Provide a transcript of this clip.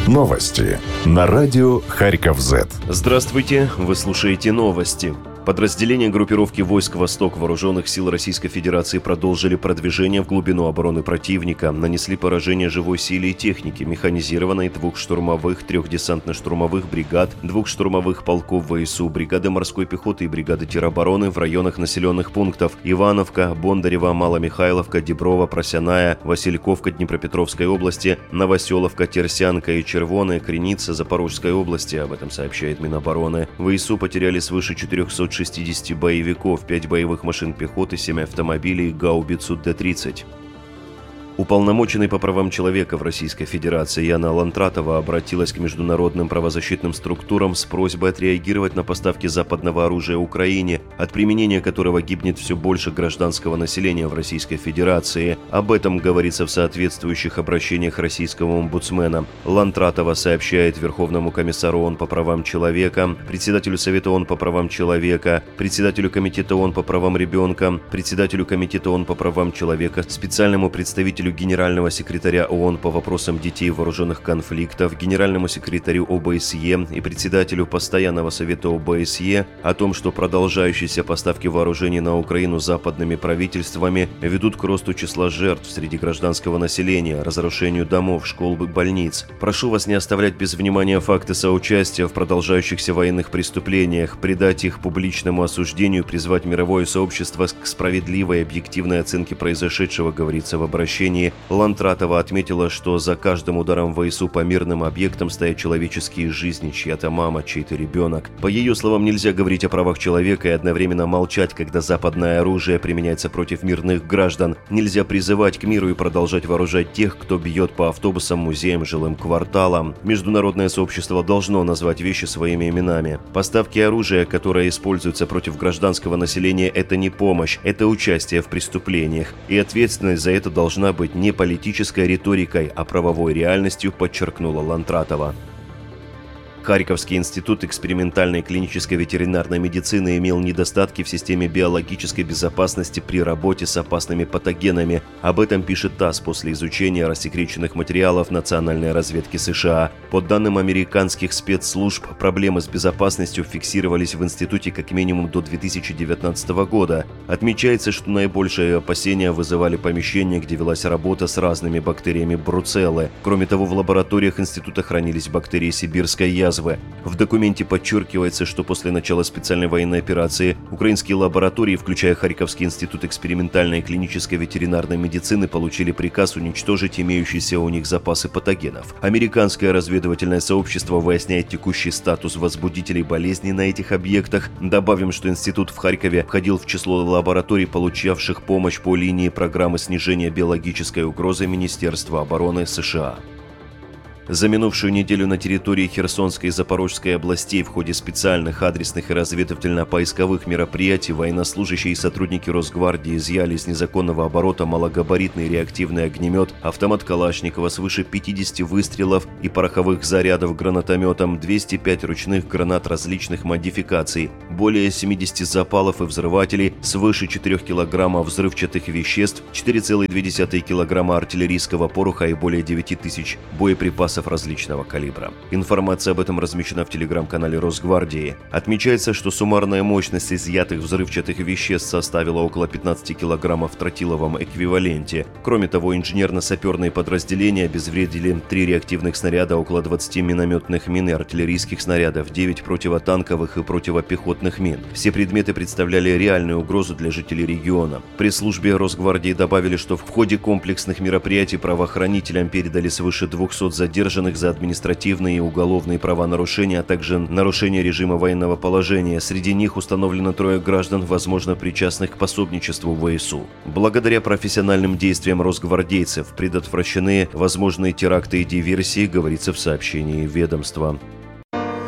Новости на радио Харьков-Зет. Здравствуйте, вы слушаете новости. Подразделения группировки войск «Восток» Вооруженных сил Российской Федерации продолжили продвижение в глубину обороны противника, нанесли поражение живой силе и технике, механизированной 2 штурмовых, 3 десантно-штурмовых бригад, 2 штурмовых полков ВСУ, бригады морской пехоты и бригады теробороны в районах населенных пунктов Ивановка, Бондарева, Маломихайловка, Деброва, Просяная, Васильковка Днепропетровской области, Новоселовка, Терсянка и Червоная, Креница Запорожской области. Об этом сообщает Минобороны. ВСУ потеряли свыше 460 боевиков, 5 боевых машин пехоты, 7 автомобилей, гаубицу Д-30. Уполномоченный по правам человека в Российской Федерации Яна Лантратова обратилась к международным правозащитным структурам с просьбой отреагировать на поставки западного оружия Украине, от применения которого гибнет все больше гражданского населения в Российской Федерации. Об этом говорится в соответствующих обращениях российского омбудсмена. Лантратова сообщает Верховному комиссару ООН по правам человека, председателю Совета ООН по правам человека, председателю Комитета ООН по правам ребенка, председателю Комитета ООН по правам человека, специальному представителю генерального секретаря ООН по вопросам детей в вооруженных конфликтов, генеральному секретарю ОБСЕ и председателю Постоянного совета ОБСЕ о том, что продолжающиеся поставки вооружений на Украину западными правительствами ведут к росту числа жертв среди гражданского населения, разрушению домов, школ и больниц. Прошу вас не оставлять без внимания факты соучастия в продолжающихся военных преступлениях, придать их публичному осуждению, призвать мировое сообщество к справедливой и объективной оценке произошедшего, говорится в обращении. Лантратова отметила, что за каждым ударом ВСУ по мирным объектам стоят человеческие жизни, чья-то мама, чей-то ребенок. По ее словам, нельзя говорить о правах человека и одновременно молчать, когда западное оружие применяется против мирных граждан. Нельзя призывать к миру и продолжать вооружать тех, кто бьет по автобусам, музеям, жилым кварталам. Международное сообщество должно назвать вещи своими именами. Поставки оружия, которое используется против гражданского населения, это не помощь, это участие в преступлениях. И ответственность за это должна быть не политической риторикой, а правовой реальностью, подчеркнула Лантратова. Харьковский институт экспериментальной клинической ветеринарной медицины имел недостатки в системе биологической безопасности при работе с опасными патогенами. Об этом пишет ТАСС после изучения рассекреченных материалов национальной разведки США. По данным американских спецслужб, проблемы с безопасностью фиксировались в институте как минимум до 2019 года. Отмечается, что наибольшие опасения вызывали помещения, где велась работа с разными бактериями бруцеллы. Кроме того, в лабораториях института хранились бактерии сибирской язвы. В документе подчеркивается, что после начала специальной военной операции украинские лаборатории, включая Харьковский институт экспериментальной клинической ветеринарной медицины, получили приказ уничтожить имеющиеся у них запасы патогенов. Американское разведывательное сообщество выясняет текущий статус возбудителей болезней на этих объектах. Добавим, что институт в Харькове входил в число лабораторий, получавших помощь по линии программы снижения биологической угрозы Министерства обороны США. За минувшую неделю на территории Херсонской и Запорожской областей в ходе специальных адресных и разведывательно-поисковых мероприятий военнослужащие и сотрудники Росгвардии изъяли из незаконного оборота малогабаритный реактивный огнемет, автомат Калашникова, свыше 50 выстрелов и пороховых зарядов гранатометом, 205 ручных гранат различных модификаций, более 70 запалов и взрывателей, свыше 4 килограммов взрывчатых веществ, 4,2 килограмма артиллерийского пороха и более 9 тысяч боеприпасов различного калибра. Информация об этом размещена в телеграм-канале Росгвардии. Отмечается, что суммарная мощность изъятых взрывчатых веществ составила около 15 килограммов в тротиловом эквиваленте. Кроме того, инженерно-саперные подразделения обезвредили 3 реактивных снаряда, около 20 минометных мин и артиллерийских снарядов, 9 противотанковых и противопехотных мин. Все предметы представляли реальную угрозу для жителей региона. В пресс-службе Росгвардии добавили, что в ходе комплексных мероприятий правоохранителям передали свыше 200 задержанных за административные и уголовные правонарушения, а также нарушение режима военного положения. Среди них установлено 3 граждан, возможно, причастных к пособничеству ВСУ. Благодаря профессиональным действиям росгвардейцев предотвращены возможные теракты и диверсии, говорится в сообщении ведомства.